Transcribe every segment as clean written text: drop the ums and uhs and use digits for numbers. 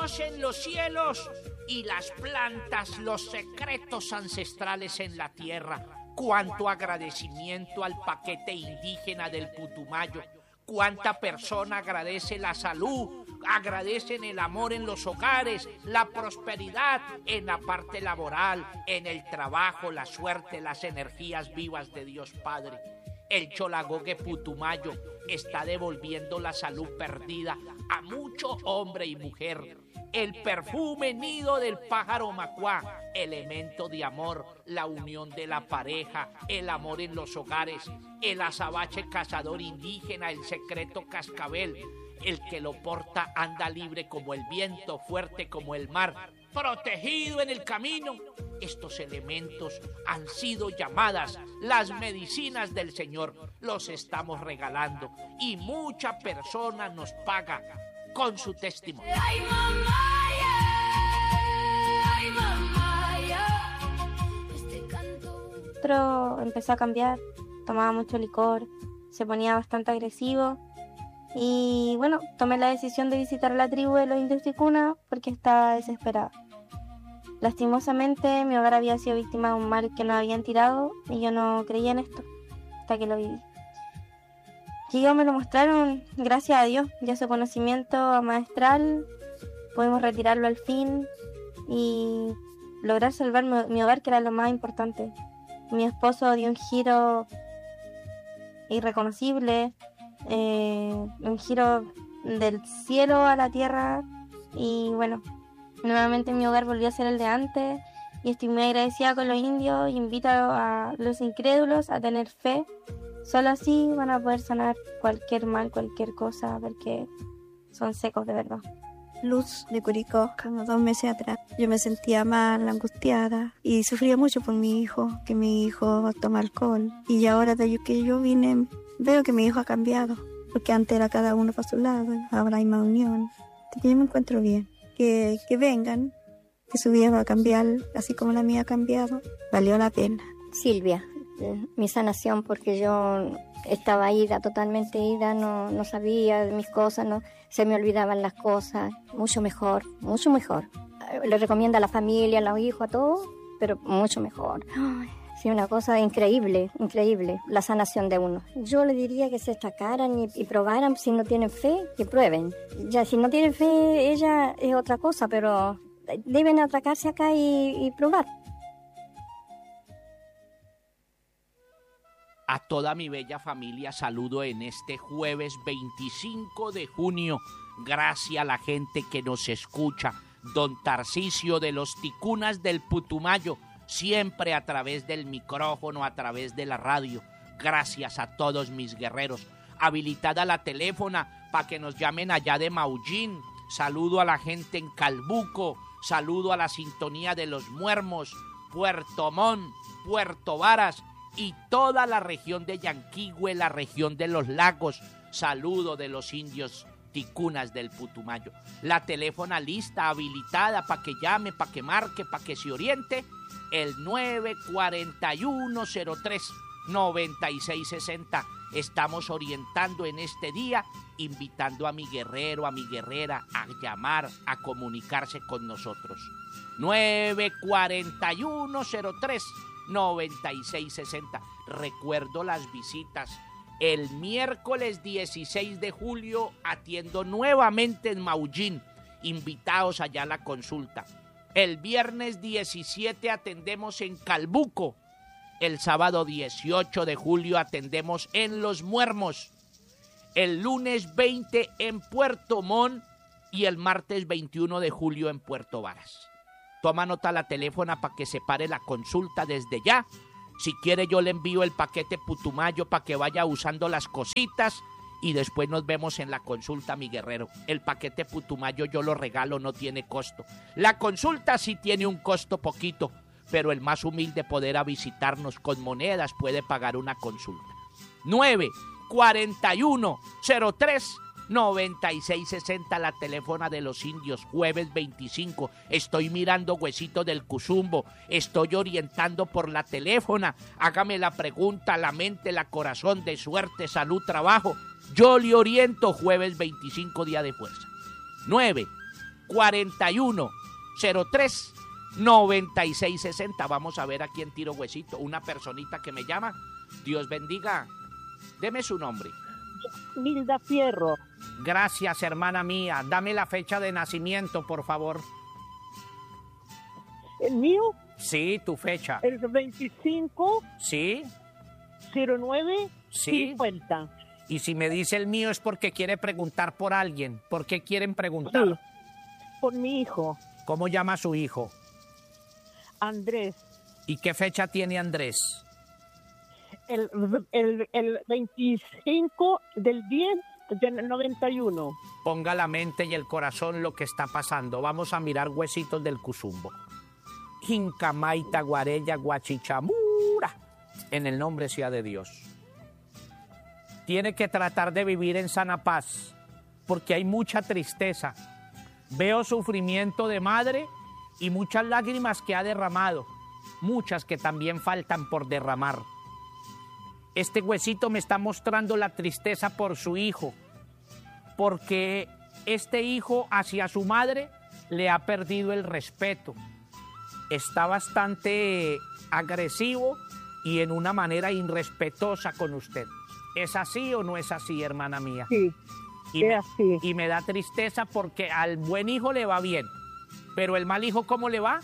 Dios en los cielos y las plantas, los secretos ancestrales en la tierra. Cuánto agradecimiento al paquete indígena del Putumayo. Cuánta persona agradece la salud, agradecen el amor en los hogares, la prosperidad en la parte laboral, en el trabajo, la suerte, las energías vivas de Dios Padre. El Cholagogue Putumayo está devolviendo la salud perdida a mucho hombre y mujer. El perfume nido del pájaro macuá, elemento de amor, la unión de la pareja, el amor en los hogares, el azabache cazador indígena, el secreto cascabel, el que lo porta anda libre como el viento, fuerte como el mar, protegido en el camino. Estos elementos han sido llamadas las medicinas del Señor. Los estamos regalando y mucha persona nos paga con su testimonio. Ay, mamaya, ay, mamaya. Este canto. Otro empezó a cambiar, tomaba mucho licor, se ponía bastante agresivo y bueno, tomé la decisión de visitar a la tribu de los indios ticuna porque estaba desesperada. Lastimosamente mi hogar había sido víctima de un mal que nos habían tirado y yo no creía en esto hasta que lo viví. Que ellos me lo mostraron, gracias a Dios, ya su conocimiento maestral, pudimos retirarlo al fin y lograr salvar mi hogar, que era lo más importante. Mi esposo dio un giro irreconocible, un giro del cielo a la tierra y bueno, nuevamente mi hogar volvió a ser el de antes y estoy muy agradecida con los indios y invito a los incrédulos a tener fe. Solo así van a poder sanar cualquier mal, cualquier cosa, porque son secos de verdad. Luz de Curicó, como 2 meses atrás. Yo me sentía mal, angustiada y sufría mucho por mi hijo, que mi hijo toma alcohol. Y ahora de que yo vine, veo que mi hijo ha cambiado, porque antes era cada uno para su lado, ahora hay más unión. Así que yo me encuentro bien. Que vengan, que su vida va a cambiar, así como la mía ha cambiado. Valió la pena. Silvia, mi sanación, porque yo estaba ida, totalmente ida, no sabía de mis cosas, no se me olvidaban las cosas, mucho mejor, mucho mejor. Le recomiendo a la familia, a los hijos, a todos, pero mucho mejor. Sí, una cosa increíble, increíble, la sanación de uno. Yo le diría que se destacaran y probaran, si no tienen fe, que prueben. Ya, si no tienen fe, ella es otra cosa, pero deben atracarse acá y probar. A toda mi bella familia saludo en este jueves 25 de junio. Gracias a la gente que nos escucha. Don Tarcisio de los Ticunas del Putumayo, siempre a través del micrófono, a través de la radio. Gracias a todos mis guerreros. Habilitada la teléfona para que nos llamen allá de Maullín. Saludo a la gente en Calbuco. Saludo a la sintonía de Los Muermos, Puerto Montt, Puerto Varas y toda la región de Yanquihue, la región de los lagos. Saludo de los indios ticunas del Putumayo. La teléfona lista, habilitada para que llame, para que marque, para que se oriente. El 941-03-9660. Estamos orientando en este día, invitando a mi guerrero, a mi guerrera a llamar, a comunicarse con nosotros. 941-03-9660. Recuerdo las visitas. El miércoles 16 de julio atiendo nuevamente en Maullín. Invitados allá a la consulta. El viernes 17 atendemos en Calbuco. El sábado 18 de julio atendemos en Los Muermos. El lunes 20 en Puerto Montt y el martes 21 de julio en Puerto Varas. Toma nota la teléfona para que separe la consulta desde ya. Si quiere yo le envío el paquete Putumayo para que vaya usando las cositas y después nos vemos en la consulta, mi guerrero. El paquete Putumayo yo lo regalo, no tiene costo. La consulta sí tiene un costo poquito, pero el más humilde podrá visitarnos con monedas, puede pagar una consulta. 941-03-9660, la teléfona de los indios, jueves 25. Estoy mirando Huesito del Cuzumbo, estoy orientando por la teléfona. Hágame la pregunta, la mente, la corazón, de suerte, salud, trabajo. Yo le oriento jueves 25, día de fuerza. 4103-9660. Vamos a ver a quién tiro huesito. Una personita que me llama. Dios bendiga. Deme su nombre. Milda Fierro. Gracias, hermana mía. Dame la fecha de nacimiento, por favor. ¿El mío? Sí, tu fecha. El 25 Sí, 09 Sí. 50. y si me dice el mío es porque quiere preguntar por alguien. ¿Por qué quieren preguntar? Sí. Por mi hijo, ¿Cómo llama a su hijo? Andrés. ¿Y qué fecha tiene Andrés? El 25 del 10 del 91. Ponga la mente y el corazón lo que está pasando. Vamos a mirar huesitos del Cusumbo. Jincamaita, Guarella, Guachichamura. En el nombre sea de Dios. Tiene que tratar de vivir en sana paz, porque hay mucha tristeza. Veo sufrimiento de madre y muchas lágrimas que ha derramado, muchas que también faltan por derramar. Este huesito me está mostrando la tristeza por su hijo, porque este hijo hacia su madre le ha perdido el respeto. Está bastante agresivo y en una manera irrespetuosa con usted. ¿Es así o no es así, hermana mía? Sí, es así. Y me da tristeza porque al buen hijo le va bien, pero el mal hijo, ¿cómo le va?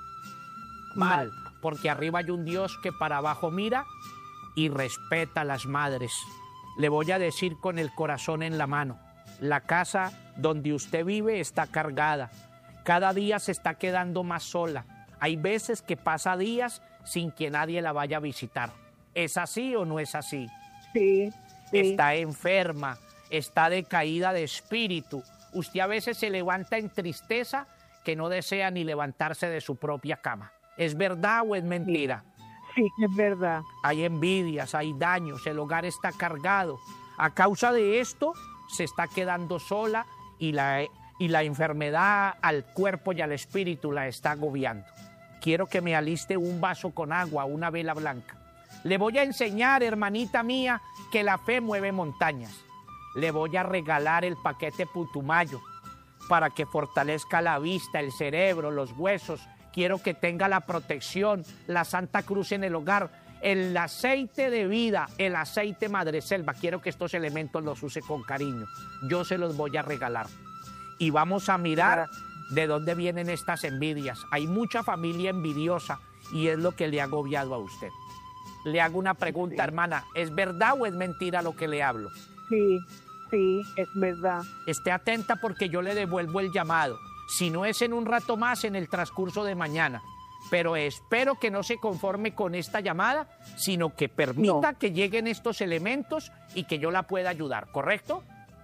Mal, porque arriba hay un Dios que para abajo mira y respeta a las madres. Le voy a decir con el corazón en la mano, la casa donde usted vive está cargada. Cada día se está quedando más sola. Hay veces que pasa días sin que nadie la vaya a visitar. ¿Es así o no es así? Sí, sí. Está enferma, está decaída de espíritu. Usted a veces se levanta en tristeza que no desea ni levantarse de su propia cama. ¿Es verdad o es mentira? Sí, es verdad. Hay envidias, hay daños, el hogar está cargado. A causa de esto, se está quedando sola y la enfermedad al cuerpo y al espíritu la está agobiando. Quiero que me aliste un vaso con agua, una vela blanca. Le voy a enseñar, hermanita mía, que la fe mueve montañas. Le voy a regalar el paquete Putumayo para que fortalezca la vista, el cerebro, los huesos. Quiero que tenga la protección, la Santa Cruz en el hogar, el aceite de vida, el aceite Madreselva. Quiero que estos elementos los use con cariño. Yo se los voy a regalar. Y vamos a mirar de dónde vienen estas envidias. Hay mucha familia envidiosa y es lo que le ha agobiado a usted. Le hago una pregunta, hermana. ¿Es verdad o es mentira lo que le hablo? Sí, sí, es verdad. Esté atenta porque yo le devuelvo el llamado. Si no es en un rato más, en el transcurso de mañana. Pero espero que no se conforme con esta llamada, sino que permita que lleguen estos elementos y que yo la pueda ayudar, ¿correcto?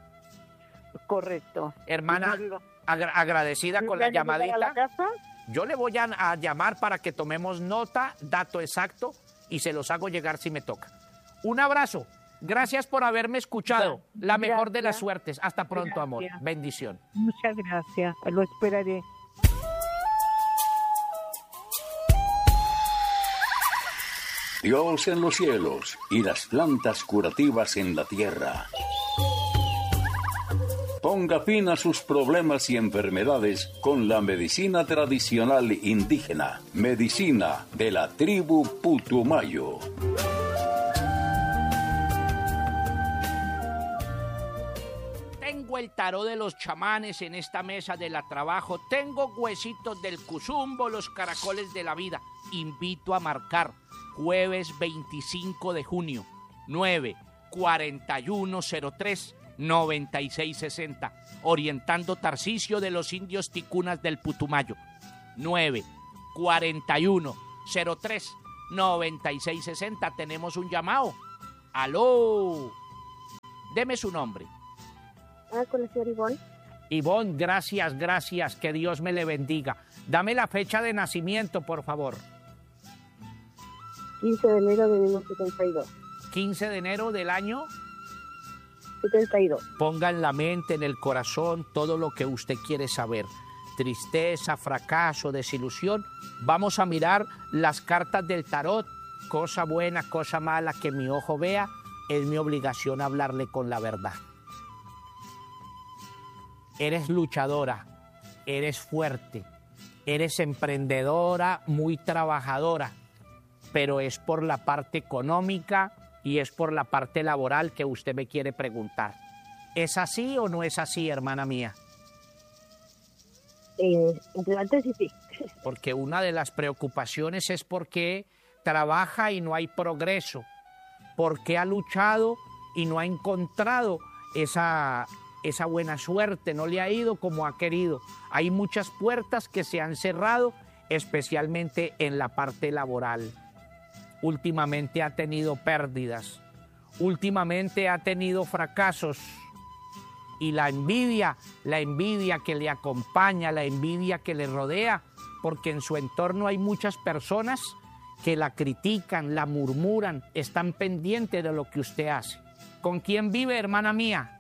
Correcto. Hermana, agradecida con la llamadita. ¿A la casa? Yo le voy a llamar para que tomemos nota, dato exacto, y se los hago llegar si me toca. Un abrazo. Gracias por haberme escuchado. La mejor de las suertes. Hasta pronto, amor. Bendición. Muchas gracias. Lo esperaré. Dios en los cielos y las plantas curativas en la tierra. Ponga fin a sus problemas y enfermedades con la medicina tradicional indígena, medicina de la tribu Putumayo. Tengo el tarot de los chamanes en esta mesa de la trabajo. Tengo huesitos del Cusumbo, los caracoles de la vida. Invito a marcar jueves 25 de junio, 9-4103-9660, orientando Tarcisio de los indios ticunas del Putumayo. 9-4103-9660. Tenemos un llamado. ¡Aló! Deme su nombre. Con el señor Ivonne. Ivonne, gracias, que Dios me le bendiga. Dame la fecha de nacimiento, por favor. 15 de enero de 1972. 15 de enero del año 72. Ponga en la mente, en el corazón, todo lo que usted quiere saber. Tristeza, fracaso, desilusión. Vamos a mirar las cartas del tarot. Cosa buena, cosa mala, que mi ojo vea. Es mi obligación hablarle con la verdad. Eres luchadora, eres fuerte, eres emprendedora, muy trabajadora, pero es por la parte económica y es por la parte laboral que usted me quiere preguntar. ¿Es así o no es así, hermana mía? Entre antes y sí. Porque una de las preocupaciones es porque trabaja y no hay progreso, porque ha luchado y no ha encontrado esa buena suerte, no le ha ido como ha querido. Hay muchas puertas que se han cerrado, especialmente en la parte laboral. Últimamente ha tenido pérdidas, últimamente ha tenido fracasos. Y la envidia que le acompaña, la envidia que le rodea, porque en su entorno hay muchas personas que la critican, la murmuran, están pendientes de lo que usted hace. ¿Con quién vive, hermana mía?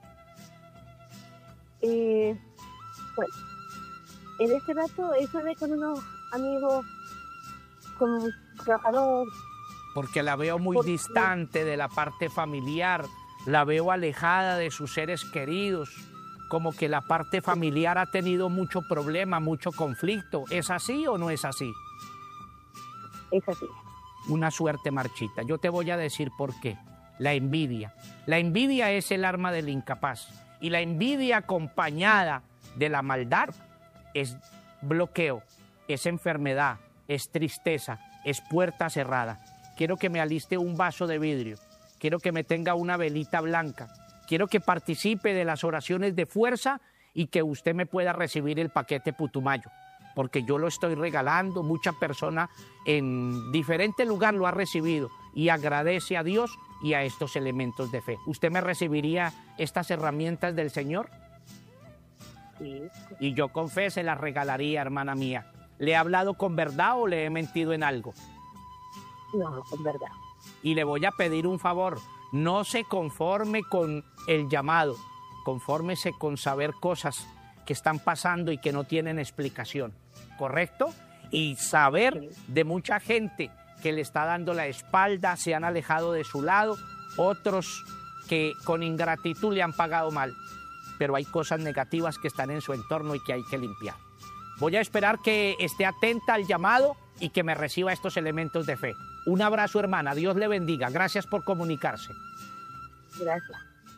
Bueno, en este rato estuve con unos amigos, con un trabajador. Porque la veo muy distante de la parte familiar, la veo alejada de sus seres queridos, como que la parte familiar ha tenido mucho problema, mucho conflicto. ¿Es así o no es así? Es así. Una suerte marchita. Yo te voy a decir por qué. La envidia. La envidia es el arma del incapaz. Y la envidia acompañada de la maldad es bloqueo, es enfermedad, es tristeza, es puerta cerrada. Quiero que me aliste un vaso de vidrio. Quiero que me tenga una velita blanca. Quiero que participe de las oraciones de fuerza y que usted me pueda recibir el paquete Putumayo, porque yo lo estoy regalando. Mucha persona en diferente lugar lo ha recibido y agradece a Dios y a estos elementos de fe. ¿Usted me recibiría estas herramientas del Señor? Sí. Y yo con fe se las regalaría, hermana mía. ¿Le he hablado con verdad o le he mentido en algo? No, con verdad. Y le voy a pedir un favor, no se conforme con el llamado, confórmese con saber cosas que están pasando y que no tienen explicación, ¿correcto? Y saber de mucha gente que le está dando la espalda, se han alejado de su lado, otros que con ingratitud le han pagado mal, pero hay cosas negativas que están en su entorno y que hay que limpiar. Voy a esperar que esté atenta al llamado y que me reciba estos elementos de fe. Un abrazo, hermana. Dios le bendiga. Gracias por comunicarse. Gracias.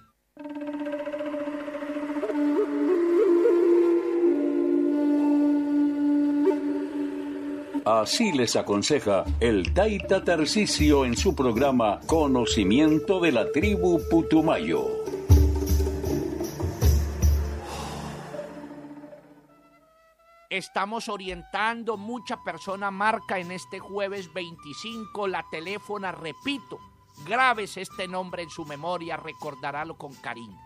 Así les aconseja el Taita Tarcisio en su programa Conocimiento de la Tribu Putumayo. Estamos orientando, mucha persona marca en este jueves 25 la teléfona, repito, grábese este nombre en su memoria, recordarálo con cariño.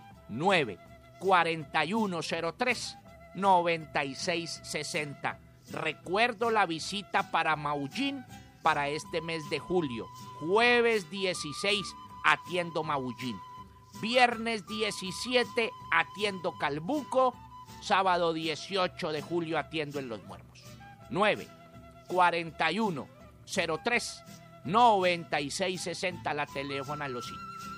94103-9660. Recuerdo la visita para Maullín para este mes de julio. Jueves 16 atiendo Maullín. Viernes 17 atiendo Calbuco. Sábado 18 de julio atiendo en Los Muermos. 94103-9660 la teléfono a los indios.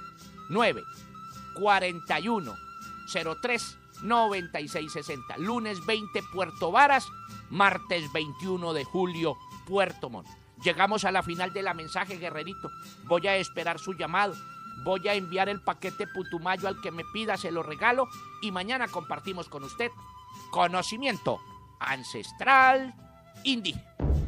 94103-9660. Lunes 20 Puerto Varas, martes 21 de julio Puerto Montt. Llegamos a la final de la mensaje, guerrerito. Voy a esperar su llamado. Voy a enviar el paquete Putumayo al que me pida, se lo regalo y mañana compartimos con usted conocimiento ancestral indígena.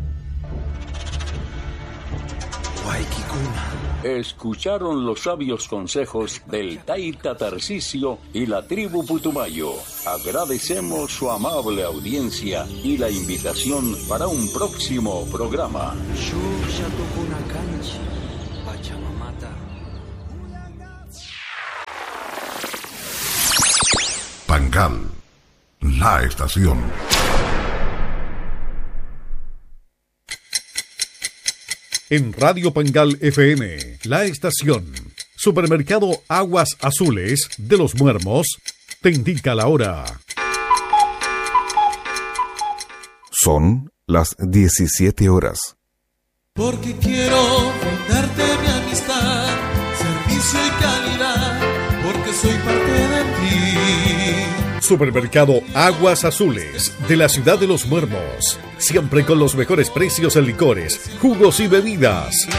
Escucharon los sabios consejos del Taita Tarcisio y la tribu Putumayo. Agradecemos su amable audiencia y la invitación para un próximo programa. Pangal, la estación. En Radio Pangal FM, la estación. Supermercado Aguas Azules de Los Muermos te indica la hora. Son las 17 horas. Porque quiero brindarte mi amistad, servicio y calidad, porque soy parte de ti. Supermercado Aguas Azules de la ciudad de Los Muermos. Siempre con los mejores precios en licores, jugos y bebidas.